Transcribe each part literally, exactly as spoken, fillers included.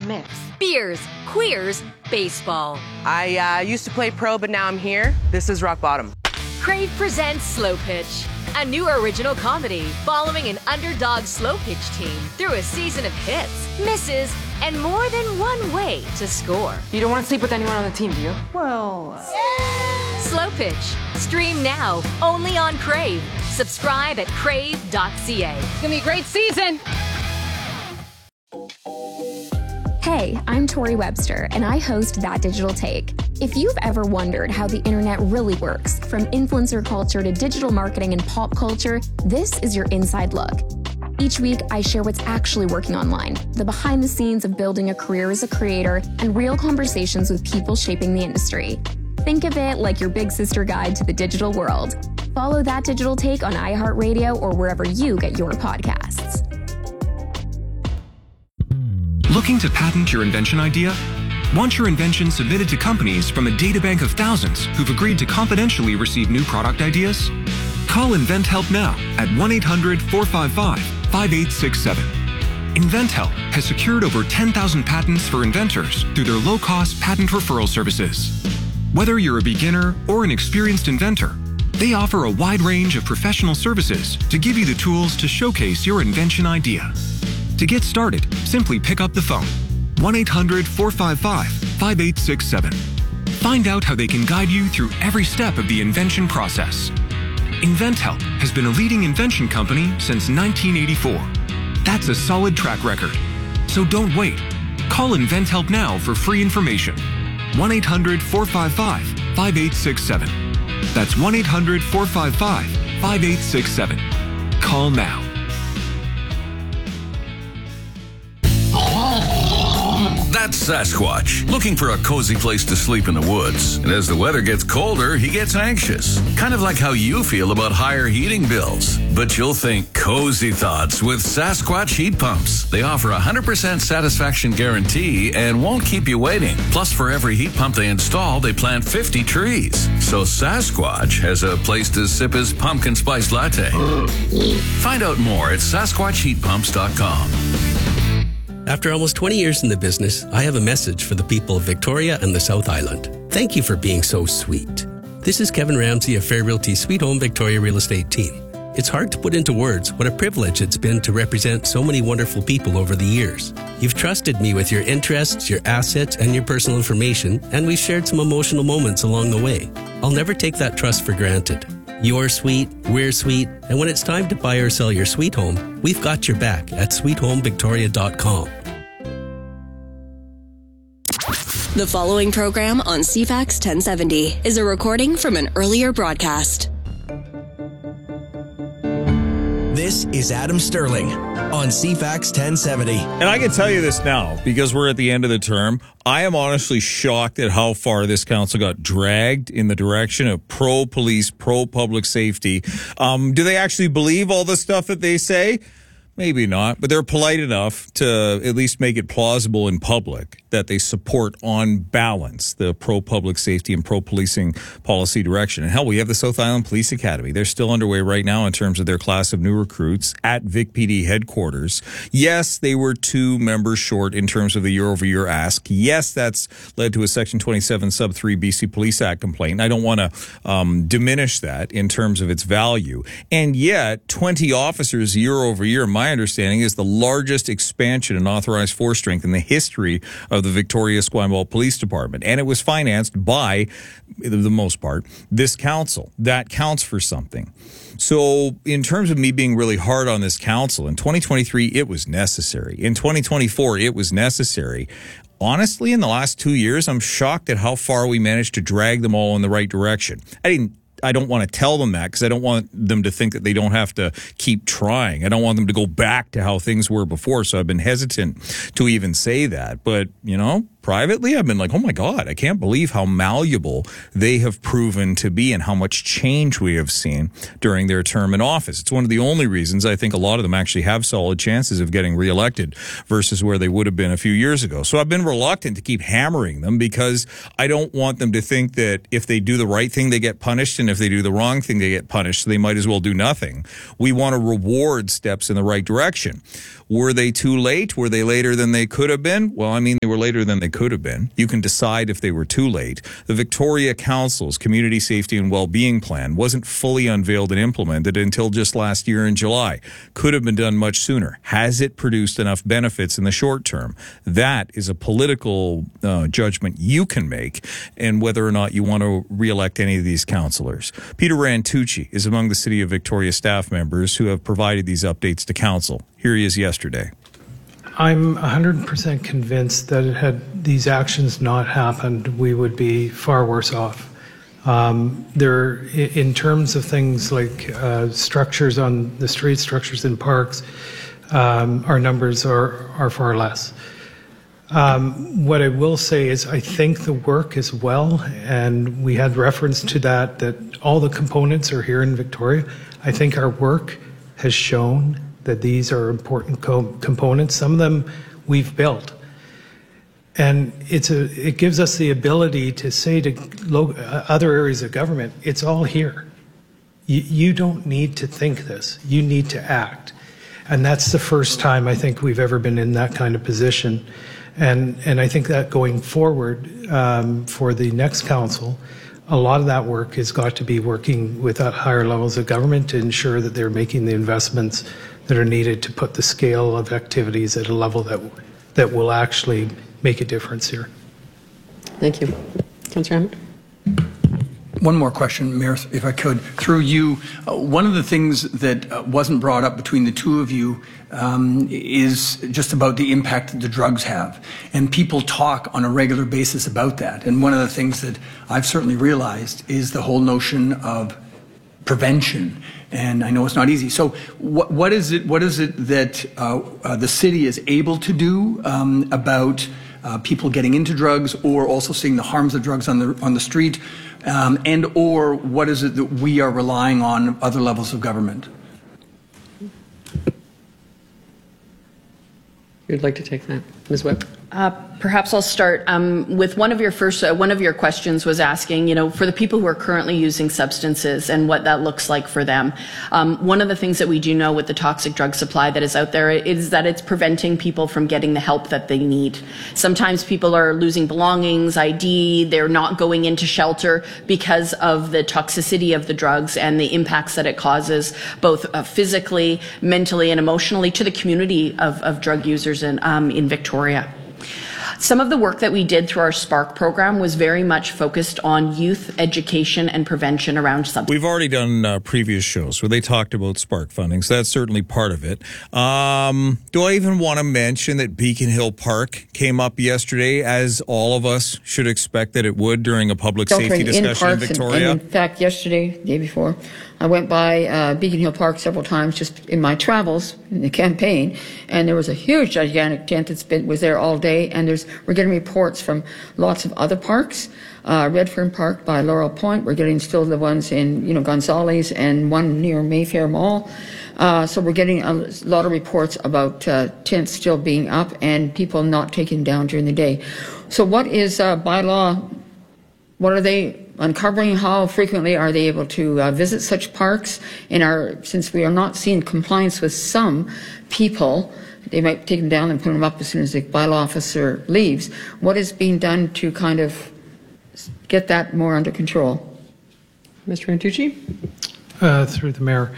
mix. Beers, queers, baseball. I uh, used to play pro, but now I'm here. This is rock bottom. Crave presents Slow Pitch, a new original comedy following an underdog slow pitch team through a season of hits, misses, and more than one way to score. You don't want to sleep with anyone on the team, do you? Well... Uh... Slow Pitch. Stream now, only on Crave. Subscribe at crave dot c a. It's going to be a great season. Hey, I'm Tori Webster, and I host That Digital Take. If you've ever wondered how the internet really works, from influencer culture to digital marketing and pop culture, this is your inside look. Each week, I share what's actually working online, the behind the scenes of building a career as a creator, and real conversations with people shaping the industry. Think of it like your big sister guide to the digital world. Follow That Digital Take on iHeartRadio or wherever you get your podcasts. Looking to patent your invention idea? Want your invention submitted to companies from a databank of thousands who've agreed to confidentially receive new product ideas? Call InventHelp now at one eight hundred four five five five eight six seven. InventHelp has secured over ten thousand patents for inventors through their low-cost patent referral services. Whether you're a beginner or an experienced inventor, they offer a wide range of professional services to give you the tools to showcase your invention idea. To get started, simply pick up the phone, one eight hundred four five five five eight six seven. Find out how they can guide you through every step of the invention process. InventHelp has been a leading invention company since nineteen eighty-four. That's a solid track record. So don't wait. Call InventHelp now for free information. one eight hundred four five five five eight six seven. That's one eight hundred four five five five eight six seven. Call now. That's Sasquatch, looking for a cozy place to sleep in the woods. And as the weather gets colder, he gets anxious. Kind of like how you feel about higher heating bills. But you'll think cozy thoughts with Sasquatch heat pumps. They offer a one hundred percent satisfaction guarantee and won't keep you waiting. Plus, for every heat pump they install, they plant fifty trees. So Sasquatch has a place to sip his pumpkin spice latte. Find out more at sasquatch heat pumps dot com. After almost twenty years in the business, I have a message for the people of Victoria and the South Island. Thank you for being so sweet. This is Kevin Ramsey of Fair Realty's Sweet Home Victoria Real Estate team. It's hard to put into words what a privilege it's been to represent so many wonderful people over the years. You've trusted me with your interests, your assets, and your personal information, and we've shared some emotional moments along the way. I'll never take that trust for granted. You're sweet, we're sweet, and when it's time to buy or sell your sweet home, we've got your back at sweet home victoria dot com. The following program on C FAX ten seventy is a recording from an earlier broadcast. This is Adam Sterling on C FAX ten seventy. And I can tell you this now, because we're at the end of the term, I am honestly shocked at how far this council got dragged in the direction of pro-police, pro-public safety. Um, do they actually believe all the stuff that they say? Maybe not, but they're polite enough to at least make it plausible in public that they support on balance the pro-public safety and pro-policing policy direction. And hell, we have the South Island Police Academy. They're still underway right now in terms of their class of new recruits at Vic P D headquarters. Yes, they were two members short in terms of the year-over-year ask. Yes, that's led to a Section twenty-seven sub three B C Police Act complaint. I don't want to um, diminish that in terms of its value. And yet, twenty officers year-over-year, my understanding, is the largest expansion in authorized force strength in the history of the Victoria Esquimalt Police Department. And it was financed by, for the most part, this council. That counts for something. So in terms of me being really hard on this council, in twenty twenty-three, it was necessary. In twenty twenty-four, it was necessary. Honestly, in the last two years, I'm shocked at how far we managed to drag them all in the right direction. I didn't I don't want to tell them that because I don't want them to think that they don't have to keep trying. I don't want them to go back to how things were before. So I've been hesitant to even say that. But, you know, privately, I've been like, oh my God, I can't believe how malleable they have proven to be and how much change we have seen during their term in office. It's one of the only reasons I think a lot of them actually have solid chances of getting reelected versus where they would have been a few years ago. So I've been reluctant to keep hammering them because I don't want them to think that if they do the right thing, they get punished, and if they do the wrong thing, they get punished. So they might as well do nothing. We want to reward steps in the right direction. Were they too late? Were they later than they could have been? Well, I mean, they were later than they could have been. You can decide if they were too late. The Victoria Council's Community Safety and Wellbeing Plan wasn't fully unveiled and implemented until just last year in July. Could have been done much sooner. Has it produced enough benefits in the short term? That is a political uh, judgment you can make, and whether or not you want to re-elect any of these councillors. Peter Rantucci is among the City of Victoria staff members who have provided these updates to council. Here he is yesterday. I'm one hundred percent convinced that it had these actions not happened, we would be far worse off. Um, there, in terms of things like uh, structures on the street, structures in parks, um, our numbers are, are far less. Um, what I will say is I think the work is well, and we had reference to that, that all the components are here in Victoria. I think our work has shown that these are important co components. Some of them we've built. And it's a, it gives us the ability to say to lo other areas of government, it's all here. You, you don't need to think this. You need to act. And that's the first time I think we've ever been in that kind of position. And, and I think that going forward um, for the next council, a lot of that work has got to be working with at higher levels of government to ensure that they're making the investments that are needed to put the scale of activities at a level that that will actually make a difference here. Thank you. Councillor Hammond. One more question, Mayor, if I could. Through you, uh, one of the things that uh, wasn't brought up between the two of you um, is just about the impact that the drugs have. And people talk on a regular basis about that. And one of the things that I've certainly realized is the whole notion of prevention. And I know it's not easy. So what, what is it, what is it that uh, uh, the city is able to do um, about uh, people getting into drugs, or also seeing the harms of drugs on the, on the street? Um, and or what is it that we are relying on other levels of government? You'd like to take that, Miz Webb? Uh, perhaps I'll start um, with one of your first, uh, one of your questions was asking, you know, for the people who are currently using substances and what that looks like for them. Um, one of the things that we do know with the toxic drug supply that is out there is that it's preventing people from getting the help that they need. Sometimes people are losing belongings, I D, they're not going into shelter because of the toxicity of the drugs and the impacts that it causes, both uh, physically, mentally, and emotionally to the community of, of drug users in, um, in Victoria. Some of the work that we did through our SPARK program was very much focused on youth education and prevention around substance. We've already done uh, previous shows where they talked about SPARK funding, so that's certainly part of it. Um, do I even want to mention that Beacon Hill Park came up yesterday, as all of us should expect that it would during a public safety discussion in, in Victoria? And in fact, yesterday, the day before, I went by uh, Beacon Hill Park several times just in my travels in the campaign, and there was a huge, gigantic tent that's been was there all day. And there's we're getting reports from lots of other parks, uh, Redfern Park by Laurel Point. We're getting still the ones in you know Gonzales and one near Mayfair Mall. Uh, so we're getting a lot of reports about uh, tents still being up and people not taken down during the day. So what is uh, bylaw? What are they uncovering? How frequently are they able to uh, visit such parks? And are, since we are not seeing compliance with some people, they might take them down and put them up as soon as the bylaw officer leaves. What is being done to kind of get that more under control? Mister Rantucci? Uh, through the mayor.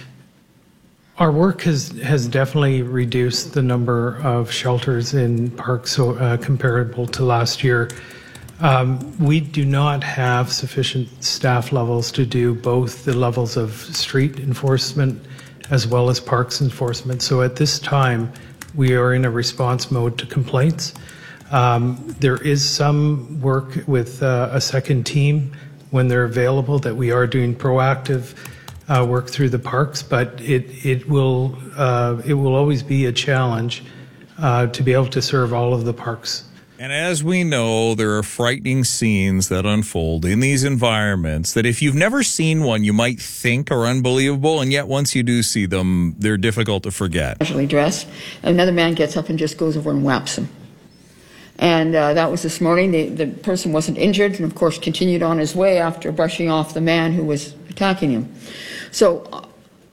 Our work has, has definitely reduced the number of shelters in parks so, uh, comparable to last year. Um, we do not have sufficient staff levels to do both the levels of street enforcement as well as parks enforcement. So at this time, we are in a response mode to complaints. Um, there is some work with uh, a second team when they're available that we are doing proactive uh, work through the parks, but it, it, will, uh, it will always be a challenge uh, to be able to serve all of the parks. And as we know, there are frightening scenes that unfold in these environments that if you've never seen one, you might think are unbelievable, and yet once you do see them, they're difficult to forget. Casually dressed, another man gets up and just goes over and whaps him. And uh, that was this morning. The, the person wasn't injured and, of course, continued on his way after brushing off the man who was attacking him. So uh,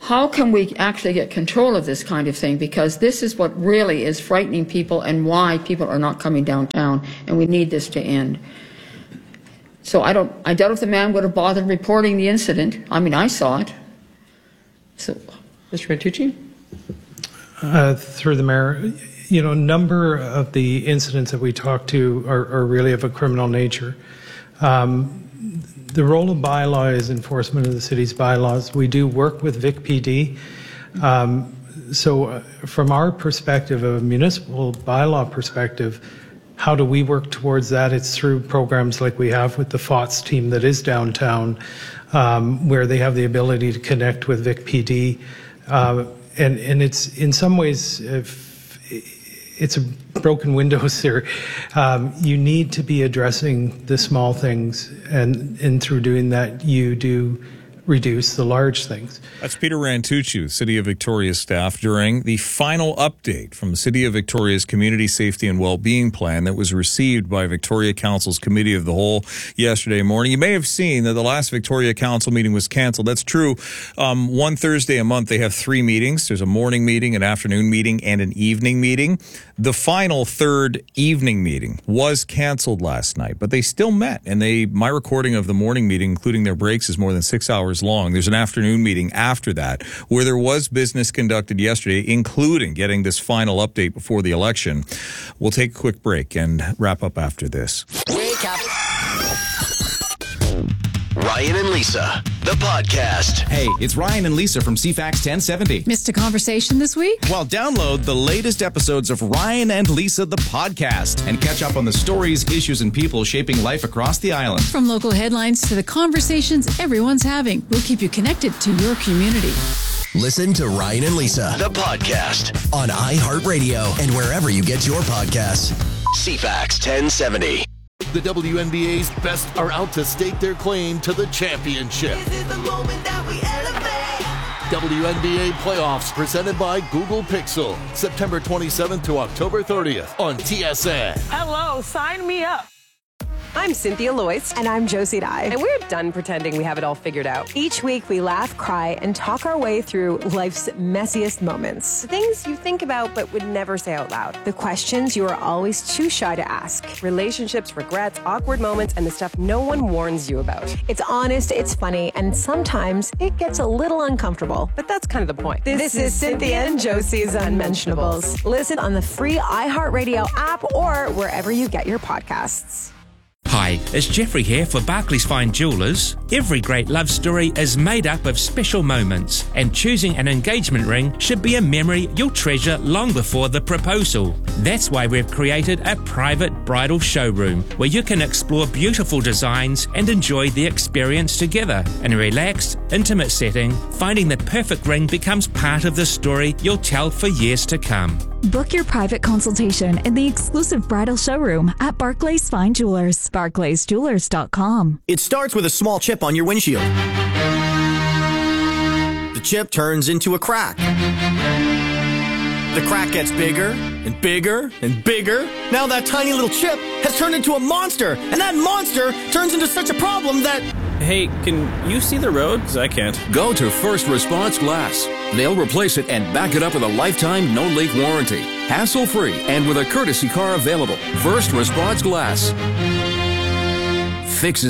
how can we actually get control of this kind of thing? Because this is what really is frightening people and why people are not coming downtown, and we need this to end. So I don't, I doubt if the man would have bothered reporting the incident. I mean, I saw it. So, Mister Rantucci? Uh, through the mayor, you know, a number of the incidents that we talked to are, are really of a criminal nature. Um, The role of bylaw is enforcement of the city's bylaws. We do work with Vic P D. Um, so uh, from our perspective, a municipal bylaw perspective, how do we work towards that? It's through programs like we have with the F O T S team that is downtown, um, where they have the ability to connect with Vic P D. Uh, and, and it's in some ways, if it's a broken windows here. Um, you need to be addressing the small things, and, and through doing that, you do reduce the large things. That's Peter Rantucci, City of Victoria staff, during the final update from the City of Victoria's Community Safety and Wellbeing Plan that was received by Victoria Council's Committee of the Whole yesterday morning. You may have seen that the last Victoria Council meeting was canceled. That's true. Um, one Thursday a month, they have three meetings. There's a morning meeting, an afternoon meeting, and an evening meeting. The final third evening meeting was canceled last night, but they still met. And they, my recording of the morning meeting, including their breaks, is more than six hours long. There's an afternoon meeting after that where there was business conducted yesterday, including getting this final update before the election. We'll take a quick break and wrap up after this. Wake up. Ryan and Lisa, the podcast. Hey, it's Ryan and Lisa from C FAX ten seventy. Missed a conversation this week? Well, download the latest episodes of Ryan and Lisa, the podcast, and catch up on the stories, issues, and people shaping life across the island. From local headlines to the conversations everyone's having, we'll keep you connected to your community. Listen to Ryan and Lisa, the podcast, on iHeartRadio and wherever you get your podcasts. C FAX ten seventy. The W N B A's best are out to stake their claim to the championship. This is the moment that we elevate. W N B A playoffs presented by Google Pixel. September twenty-seventh to October thirtieth on T S N. Hello, sign me up. I'm Cynthia Loyce. And I'm Josie Dye. And we're done pretending we have it all figured out. Each week we laugh, cry, and talk our way through life's messiest moments. The things you think about but would never say out loud. The questions you are always too shy to ask. Relationships, regrets, awkward moments, and the stuff no one warns you about. It's honest, it's funny, and sometimes it gets a little uncomfortable. But that's kind of the point. This, this is Cynthia and Josie's Unmentionables. Listen on the free iHeartRadio app or wherever you get your podcasts. Hi, it's Jeffrey here for Barclays Fine Jewellers. Every great love story is made up of special moments, and choosing an engagement ring should be a memory you'll treasure long before the proposal. That's why we've created a private bridal showroom where you can explore beautiful designs and enjoy the experience together. In a relaxed, intimate setting, finding the perfect ring becomes part of the story you'll tell for years to come. Book your private consultation in the exclusive bridal showroom at Barclays Fine Jewelers. barclays jewelers dot com. It starts with a small chip on your windshield. The chip turns into a crack. The crack gets bigger and bigger and bigger. Now that tiny little chip has turned into a monster, and that monster turns into such a problem that... Hey, can you see the road? Because I can't. Go to First Response Glass. They'll replace it and back it up with a lifetime no-leak warranty. Hassle-free and with a courtesy car available. First Response Glass. Fixes